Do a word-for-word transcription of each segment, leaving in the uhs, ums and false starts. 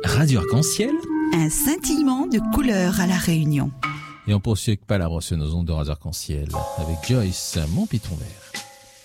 Radio Arc-en-Ciel. Un scintillement de couleurs à La Réunion. Et on poursuit avec Palabres sur nos ondes de Radio Arc-en-Ciel avec Joyce, Mon Piton Vert.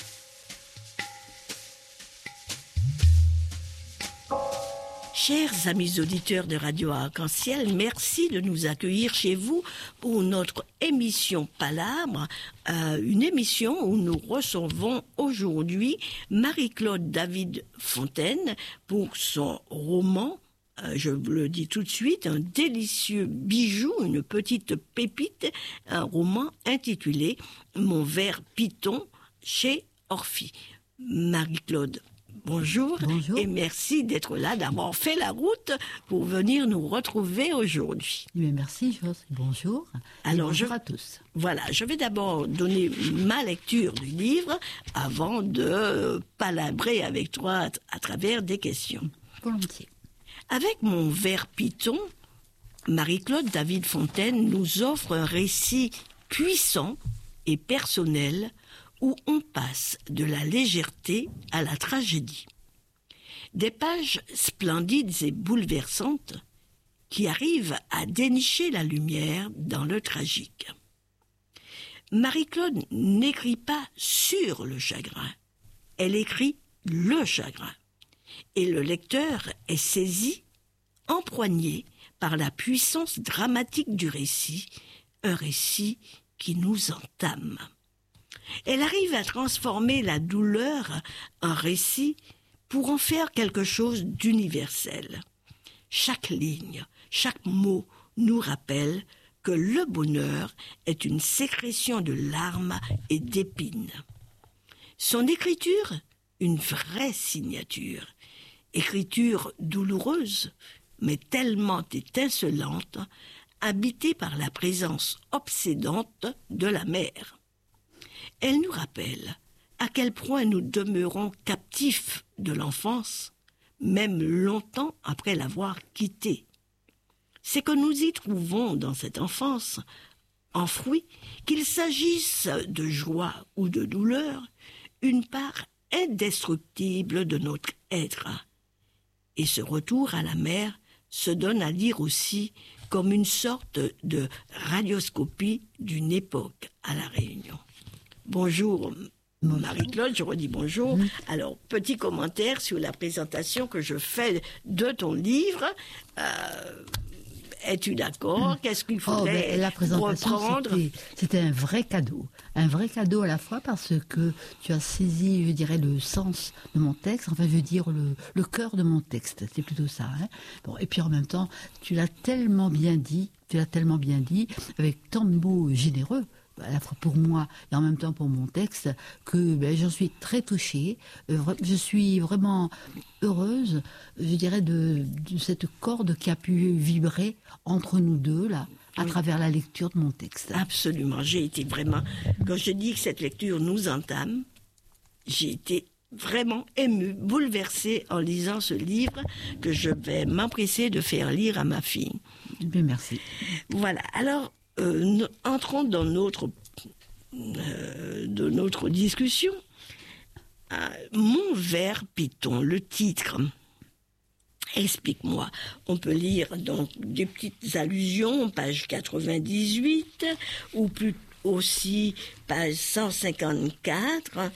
Chers amis auditeurs de Radio Arc-en-Ciel, merci de nous accueillir chez vous pour notre émission Palabres, euh, une émission où nous recevons aujourd'hui Marie-Claude David Fontaine pour son roman, euh, je vous le dis tout de suite, un délicieux bijou, une petite pépite, un roman intitulé Mon ver piton chez Orphie. Marie-Claude, bonjour, bonjour et merci d'être là, d'avoir fait la route pour venir nous retrouver aujourd'hui. Mais merci, Joss. Bonjour. Alors, bonjour je, à tous. Voilà, je vais d'abord donner ma lecture du livre avant de palabrer avec toi à, à travers des questions. Volontiers. Avec Mon ver piton, Marie-Claude David Fontaine nous offre un récit puissant et personnel où on passe de la légèreté à la tragédie. Des pages splendides et bouleversantes qui arrivent à dénicher la lumière dans le tragique. Marie-Claude n'écrit pas sur le chagrin, elle écrit le chagrin. Et le lecteur est saisi, empoigné par la puissance dramatique du récit, un récit qui nous entame. Elle arrive à transformer la douleur en récit pour en faire quelque chose d'universel. Chaque ligne, chaque mot nous rappelle que le bonheur est une sécrétion de larmes et d'épines. Son écriture, une vraie signature. Écriture douloureuse, mais tellement étincelante, habitée par la présence obsédante de la mère. Elle nous rappelle à quel point nous demeurons captifs de l'enfance, même longtemps après l'avoir quittée. C'est que nous y trouvons dans cette enfance, enfouie, qu'il s'agisse de joie ou de douleur, une part indestructible de notre être. Et ce retour à la mère se donne à lire aussi comme une sorte de radioscopie d'une époque à La Réunion. Bonjour, bonjour. Marie-Claude, je redis bonjour. Mmh. Alors, petit commentaire sur la présentation que je fais de ton livre. Euh, es-tu d'accord ? Mmh. Qu'est-ce qu'il faudrait oh, ben, la présentation, reprendre ? c'était, c'était un vrai cadeau. Un vrai cadeau à la fois parce que tu as saisi, je dirais, le sens de mon texte, enfin, je veux dire, le, le cœur de mon texte. C'est plutôt ça. Hein. Bon, et puis en même temps, tu l'as tellement bien dit, tu l'as tellement bien dit, avec tant de mots généreux, à la fois pour moi et en même temps pour mon texte, que ben, j'en suis très touchée. Euh, je suis vraiment heureuse, je dirais, de, de cette corde qui a pu vibrer entre nous deux, là, à oui. travers la lecture de mon texte. Absolument. J'ai été vraiment... Quand je dis que cette lecture nous entame, j'ai été vraiment émue, bouleversée en lisant ce livre que je vais m'empresser de faire lire à ma fille. Bien, merci. Voilà. Alors, Euh, nous, entrons dans notre, euh, de notre discussion. Euh, Mon ver piton, le titre. Explique-moi. On peut lire donc des petites allusions, page quatre-vingt-dix-huit, ou plus aussi page cent cinquante-quatre.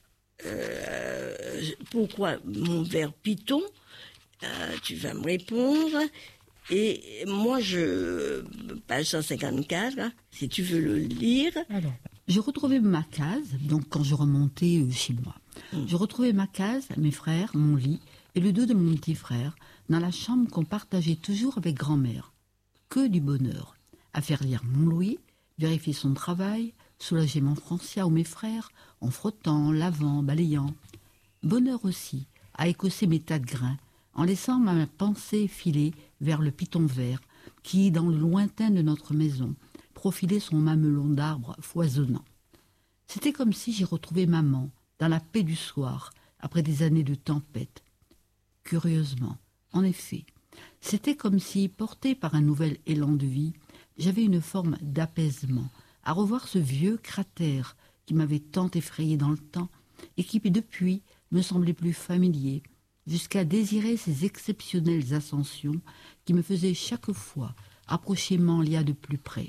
Euh, pourquoi mon ver piton ? euh, Tu vas me répondre. Et moi, je... page cent cinquante-quatre, hein, si tu veux le lire. Alors, je retrouvais ma case, donc quand je remontais chez moi. Mmh. Je retrouvais ma case, mes frères, mon lit et le dos de mon petit frère dans la chambre qu'on partageait toujours avec grand-mère. Que du bonheur. À faire lire mon Louis, vérifier son travail, soulager mon Francia ou mes frères en frottant, lavant, balayant. Bonheur aussi à écosser mes tas de grains, en laissant ma pensée filer vers le piton vert qui, dans le lointain de notre maison, profilait son mamelon d'arbres foisonnant. C'était comme si j'y retrouvais maman, dans la paix du soir, après des années de tempête. Curieusement, en effet, c'était comme si, portée par un nouvel élan de vie, j'avais une forme d'apaisement, à revoir ce vieux cratère qui m'avait tant effrayé dans le temps et qui, depuis, me semblait plus familier, jusqu'à désirer ces exceptionnelles ascensions qui me faisaient chaque fois approcher Manlia de plus près.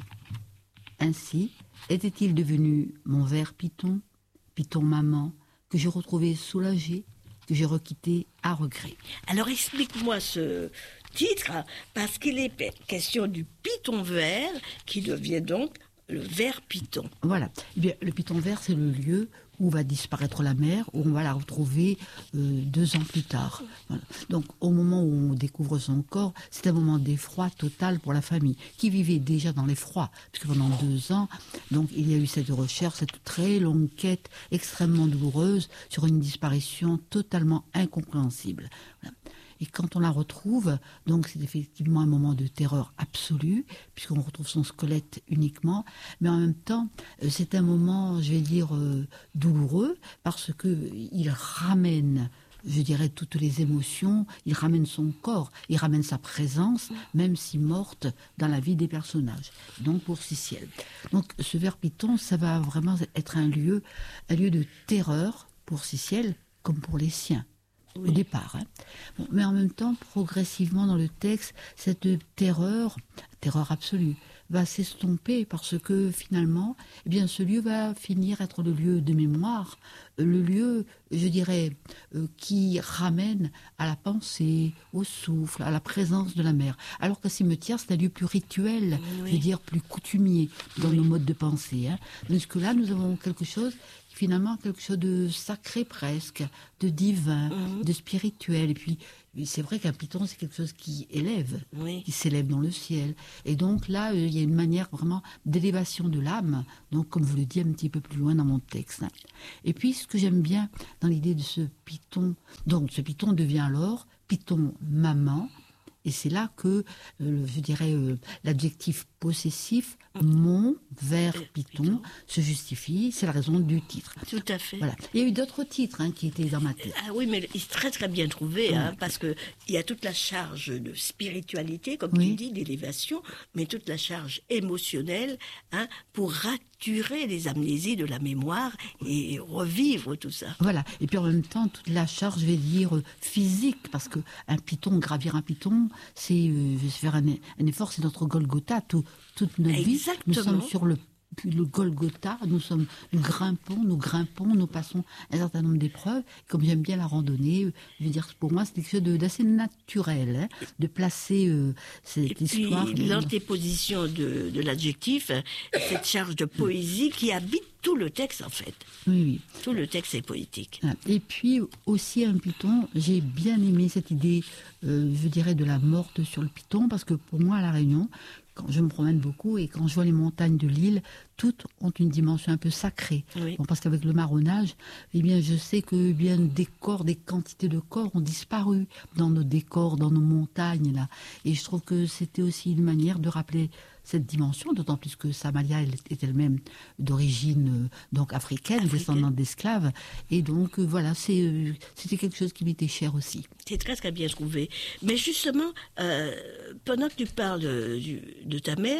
Ainsi était-il devenu mon ver Python, Python maman, que je retrouvais soulagé, que j'ai requitté à regret. Alors explique-moi ce titre, parce qu'il est question du python vert qui devient donc le ver Python. Voilà. Eh bien, le Python vert, c'est le lieu où va disparaître la mère, où on va la retrouver euh, deux ans plus tard. Voilà. Donc, au moment où on découvre son corps, c'est un moment d'effroi total pour la famille, qui vivait déjà dans l'effroi, puisque pendant deux ans, donc, il y a eu cette recherche, cette très longue quête extrêmement douloureuse sur une disparition totalement incompréhensible. Voilà. Et quand on la retrouve, donc c'est effectivement un moment de terreur absolue, puisqu'on retrouve son squelette uniquement, mais en même temps, c'est un moment, je vais dire, euh, douloureux, parce qu'il ramène, je dirais, toutes les émotions, il ramène son corps, il ramène sa présence, même si morte, dans la vie des personnages. Donc pour Siciel. Donc ce ver Python, ça va vraiment être un lieu, un lieu de terreur pour Siciel, comme pour les siens. Oui. Au départ. Hein. Bon, mais en même temps, progressivement dans le texte, cette terreur, terreur absolue, va s'estomper parce que finalement, eh bien, ce lieu va finir être le lieu de mémoire, le lieu, je dirais, euh, qui ramène à la pensée, au souffle, à la présence de la mère. Alors qu'un cimetière, c'est un lieu plus rituel, oui. Je veux dire, plus coutumier dans oui. nos modes de pensée. Hein. Parce que là, nous avons quelque chose finalement quelque chose de sacré presque, de divin, mmh. de spirituel. Et puis, c'est vrai qu'un python, c'est quelque chose qui élève, oui. qui s'élève dans le ciel. Et donc là, il y a une manière vraiment d'élévation de l'âme, donc comme je le dis un petit peu plus loin dans mon texte. Et puis, ce que j'aime bien dans l'idée de ce python, donc ce python devient alors python maman, et c'est là que, euh, je dirais, euh, l'adjectif possessif, mon ver Python, se justifie. C'est la raison du titre. Tout à fait. Voilà. Il y a eu d'autres titres hein, qui étaient dans ma tête. Ah oui, mais il est très très bien trouvé, ouais. hein, parce qu'il y a toute la charge de spiritualité, comme oui. tu dis, d'élévation, mais toute la charge émotionnelle hein, pour raturer les amnésies de la mémoire et revivre tout ça. Voilà. Et puis en même temps, toute la charge, je vais dire, physique, parce qu'un python, gravir un python, c'est, euh, je vais faire un, un effort, c'est notre Golgotha, tout, toute notre vie. Nous sommes sur le, le Golgotha, nous sommes, nous grimpons, nous grimpons, nous passons un certain nombre d'épreuves. Comme j'aime bien la randonnée, je veux dire, pour moi, c'est quelque chose de, d'assez naturel, hein, de placer euh, cette Et histoire. Puis, l'antéposition de, de l'adjectif, cette charge de poésie qui habite tout le texte, en fait. Oui, oui. Tout le texte est poétique. Et puis, aussi, un python, j'ai bien aimé cette idée, euh, je dirais, de la morte sur le python, parce que pour moi, à La Réunion, quand je me promène beaucoup et quand je vois les montagnes de l'île, toutes ont une dimension un peu sacrée. Oui. Bon, parce qu'avec le marronnage, eh bien, je sais que eh bien, des corps, des quantités de corps ont disparu dans nos décors, dans nos montagnes. Là. Et je trouve que c'était aussi une manière de rappeler cette dimension, d'autant plus que Samalia est elle-même d'origine euh, donc africaine, africaine. descendante d'esclaves. Et donc, euh, voilà, c'est, euh, c'était quelque chose qui m'était cher aussi. C'est très, très bien trouvé. Mais justement, euh, pendant que tu parles de, de ta mère,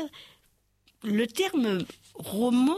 le terme roman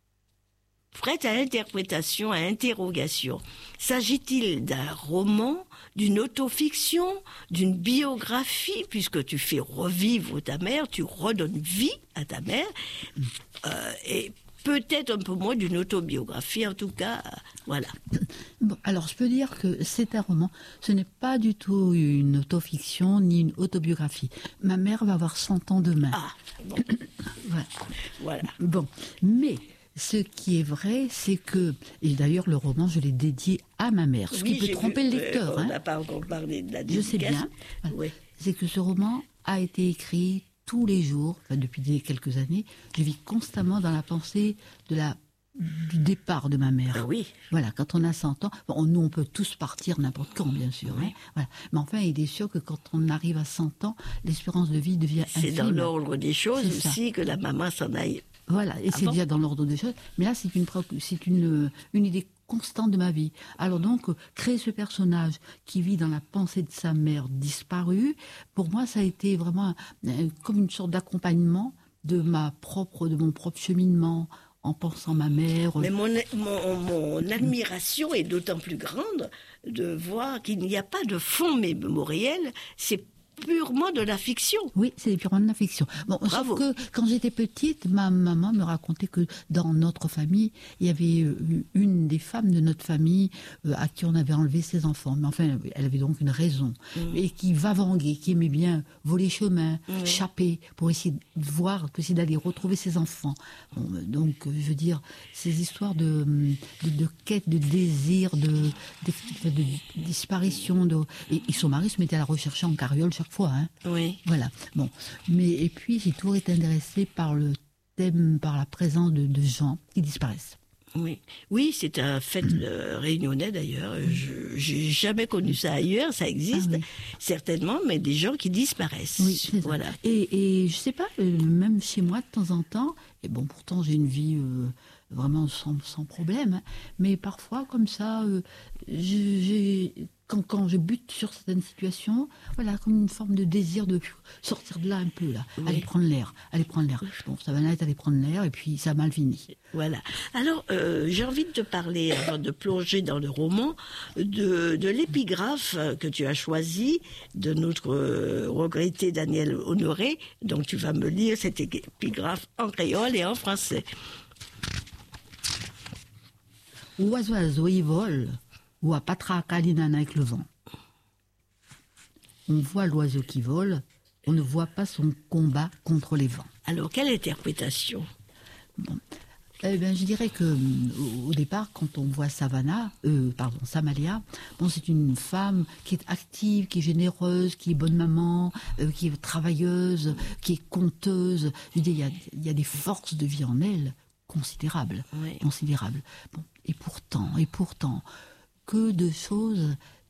prête à interprétation, à interrogation. S'agit-il d'un roman, d'une autofiction, d'une biographie, puisque tu fais revivre ta mère, tu redonnes vie à ta mère, euh, et peut-être un peu moins d'une autobiographie, en tout cas, euh, voilà. Bon, alors je peux dire que c'est un roman, ce n'est pas du tout une autofiction ni une autobiographie. Ma mère va avoir cent ans demain. Ah, bon. voilà. voilà. Bon, mais... ce qui est vrai, c'est que, et d'ailleurs le roman, je l'ai dédié à ma mère, ce oui, qui peut tromper vu, le lecteur. Euh, on n'a hein. pas encore parlé de la dédicace. Je sais bien. Voilà. Oui. C'est que ce roman a été écrit tous les jours, enfin, depuis quelques années. Je vis constamment dans la pensée de la, du départ de ma mère. Ah oui. Voilà, quand on a cent ans, bon, nous on peut tous partir n'importe quand, bien sûr. Oui. Hein, voilà. Mais enfin, il est sûr que quand on arrive à cent ans, l'espérance de vie devient infime. C'est dans l'ordre des choses c'est aussi ça. Que la maman s'en aille. Voilà, et ah c'est bon déjà dans l'ordre des choses. Mais là, c'est une, c'est une, une idée constante de ma vie. Alors donc, créer ce personnage qui vit dans la pensée de sa mère disparue, pour moi, ça a été vraiment un, comme une sorte d'accompagnement de ma propre, de mon propre cheminement en pensant ma mère. Mais mon, mon, mon admiration est d'autant plus grande de voir qu'il n'y a pas de fond mémoriel, c'est purement de la fiction. Oui, c'est purement de la fiction. Bon, Bravo. Sauf que quand j'étais petite, ma maman me racontait que dans notre famille, il y avait euh, une des femmes de notre famille euh, à qui on avait enlevé ses enfants. Mais enfin, elle avait donc une raison. Mmh. Et qui vavanguait, qui aimait bien voler chemin, mmh. chapper, pour essayer de voir, pour essayer d'aller retrouver ses enfants. Bon, donc, je veux dire, ces histoires de, de, de quête, de désir, de, de, de, de disparition. De... Et, et son mari se mettait à la rechercher en carriole chaque fois. Hein. Oui. Voilà. Bon. Mais, et puis, j'ai toujours été intéressée par le thème, par la présence de, de gens qui disparaissent. Oui, oui, c'est un fait euh, réunionnais d'ailleurs. Je j'ai jamais connu ça ailleurs. Ça existe ah, oui. certainement, mais des gens qui disparaissent. Oui, c'est voilà. Ça. Et, et je sais pas, même chez moi de temps en temps. Et bon, pourtant j'ai une vie euh, vraiment sans, sans problème. Hein, mais parfois, comme ça, euh, j'ai quand, quand je bute sur certaines situations, voilà, comme une forme de désir de sortir de là un peu, là, oui. aller prendre l'air, aller prendre l'air. Bon, ça va être aller prendre l'air et puis ça a mal fini. Voilà. Alors, euh, j'ai envie de te parler, avant de plonger dans le roman, de, de l'épigraphe que tu as choisi de notre euh, regretté Daniel Honoré. Donc, tu vas me lire cette épigraphe en créole et en français. Oiseau, oiseau, il vole. Ou à Patracalinana avec le vent. On voit l'oiseau qui vole, on ne voit pas son combat contre les vents. Alors, quelle interprétation ? Bon. Eh ben, je dirais que au départ, quand on voit Savannah, euh, pardon, Samalia, bon, c'est une femme qui est active, qui est généreuse, qui est bonne maman, euh, qui est travailleuse, qui est conteuse. Je dis, il y a, il y a des forces de vie en elle considérables, oui. considérables. Bon, et pourtant, et pourtant. Que de choses